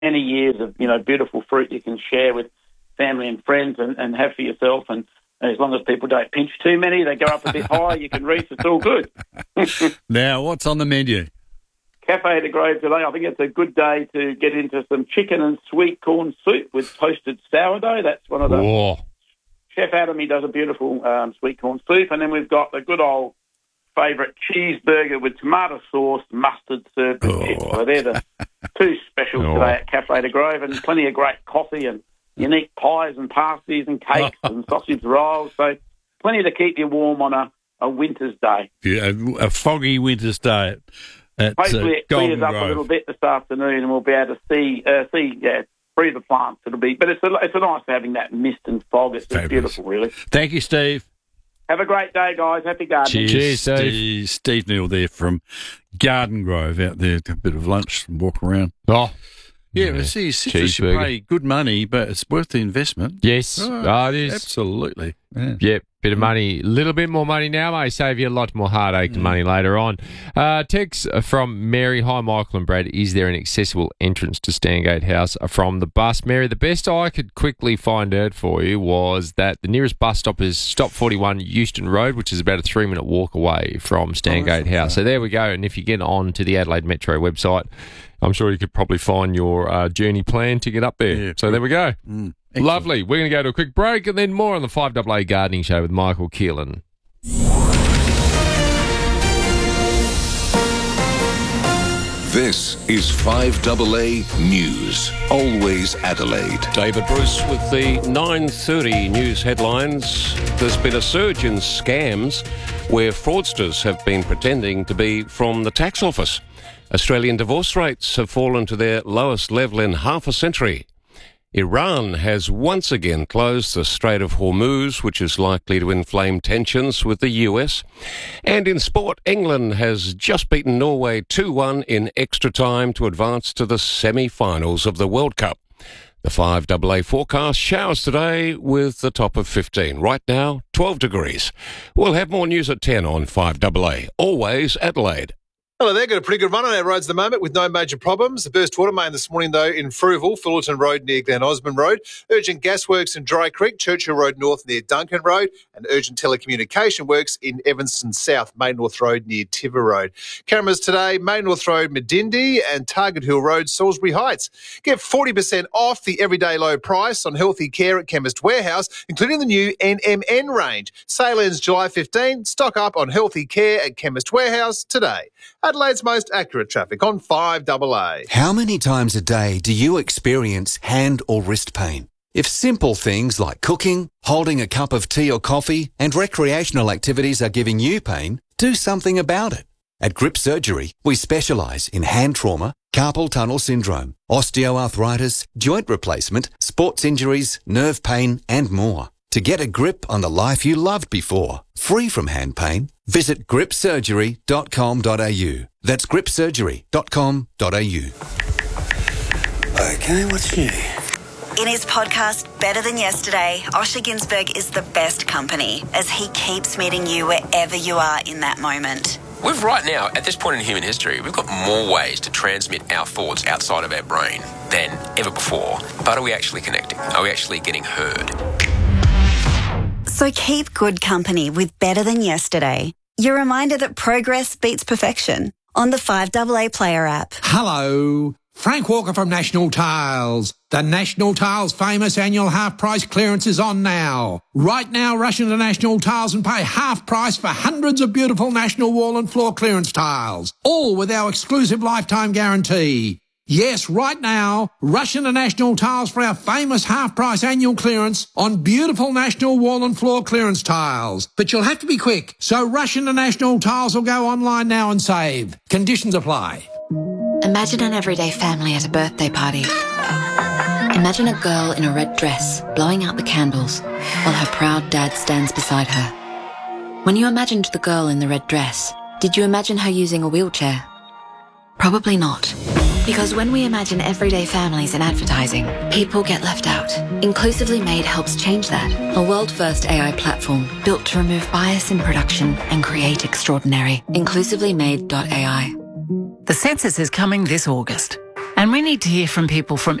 many years of, beautiful fruit you can share with family and friends and have for yourself. And as long as people don't pinch too many, they go up a bit higher, you can reach, it's all good. Now, what's on the menu? Cafe de Grove today, I think it's a good day to get into some chicken and sweet corn soup with toasted sourdough. That's one of the... Whoa. Chef Adam, he does a beautiful sweet corn soup. And then we've got the good old favourite cheeseburger with tomato sauce, mustard served with chips. So they're the two specials today at Cafe de Grove, and plenty of great coffee and unique pies and pasties and cakes and sausage rolls. So plenty to keep you warm on a winter's day. Yeah, a foggy winter's day. Hopefully it clears up a little bit this afternoon, and we'll be able to see, breathe the plants. But it's a nice having that mist and fog. It's just beautiful, really. Thank you, Steve. Have a great day, guys. Happy gardening. Cheers, Steve. Steve Neal there from Garden Grove out there. A bit of lunch and walk around. Yeah, see, citrus you pay good money, but it's worth the investment. Yes, it is. Absolutely. Yeah. Yep, bit of money, a little bit more money now may save you a lot more heartache and money later on. Text from Mary. Hi, Michael and Brad. Is there an accessible entrance to Stangate House from the bus? Mary, the best I could quickly find out for you was that the nearest bus stop is Stop 41 Euston Road, which is about a 3-minute walk away from Stangate House. So there we go. And if you get on to the Adelaide Metro website, I'm sure you could probably find your journey plan to get up there. Yeah, so there we go. Lovely. We're going to go to a quick break and then more on the 5AA Gardening Show with Michael Keelan. This is 5AA News. Always Adelaide. David Bruce with the 9:30 news headlines. There's been a surge in scams where fraudsters have been pretending to be from the tax office. Australian divorce rates have fallen to their lowest level in half a century. Iran has once again closed the Strait of Hormuz, which is likely to inflame tensions with the US. And in sport, England has just beaten Norway 2-1 in extra time to advance to the semi-finals of the World Cup. The 5AA forecast: showers today with the top of 15. Right now, 12 degrees. We'll have more news at 10 on 5AA. Always Adelaide. Hello there, got a pretty good run on our roads at the moment with no major problems. The burst water main this morning, though, in Fruitville, Fullerton Road near Glen Osmond Road. Urgent gas works in Dry Creek, Churchill Road North near Duncan Road. And urgent telecommunication works in Evanston South, Main North Road near Tiver Road. Cameras today, Main North Road, Medindi and Target Hill Road, Salisbury Heights. Get 40% off the everyday low price on healthy care at Chemist Warehouse, including the new NMN range. Sale ends July 15. Stock up on healthy care at Chemist Warehouse today. Adelaide's most accurate traffic on 5AA. How many times a day do you experience hand or wrist pain? If simple things like cooking, holding a cup of tea or coffee, and recreational activities are giving you pain, do something about it. At Grip Surgery, we specialise in hand trauma, carpal tunnel syndrome, osteoarthritis, joint replacement, sports injuries, nerve pain, and more. To get a grip on the life you loved before, free from hand pain, visit gripsurgery.com.au. That's gripsurgery.com.au. Okay, what's new? In his podcast, Better Than Yesterday, Osher Ginsberg is the best company as he keeps meeting you wherever you are in that moment. We've right now, at this point in human history, we've got more ways to transmit our thoughts outside of our brain than ever before. But are we actually connecting? Are we actually getting heard? So keep good company with Better Than Yesterday. Your reminder that progress beats perfection on the 5AA Player app. Hello, Frank Walker from National Tiles. The National Tiles famous annual half-price clearance is on now. Right now, rush into National Tiles and pay half price for hundreds of beautiful National wall and floor clearance tiles, all with our exclusive lifetime guarantee. Yes, right now, rush into National Tiles for our famous half-price annual clearance on beautiful National wall and floor clearance tiles. But you'll have to be quick, so rush into National Tiles or go online now and save. Conditions apply. Imagine an everyday family at a birthday party. Imagine a girl in a red dress blowing out the candles while her proud dad stands beside her. When you imagined the girl in the red dress, did you imagine her using a wheelchair? Probably not. Because when we imagine everyday families in advertising, people get left out. Inclusively Made helps change that. A world-first AI platform built to remove bias in production and create extraordinary. InclusivelyMade.ai. The census is coming this August. And we need to hear from people from